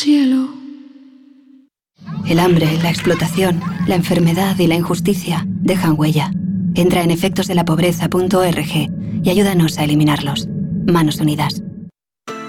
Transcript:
Cielo. El hambre, la explotación, la enfermedad y la injusticia dejan huella. Entra en efectosdelapobreza.org y ayúdanos a eliminarlos. Manos Unidas.